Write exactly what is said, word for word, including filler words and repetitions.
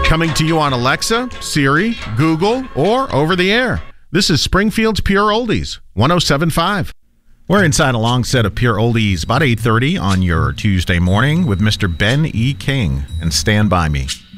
Coming to you on Alexa, Siri, Google, or over the air. This is Springfield's Pure Oldies, one oh seven point five. We're inside a long set of Pure Oldies, about eight thirty on your Tuesday morning with Mister Ben E. King. And stand by me.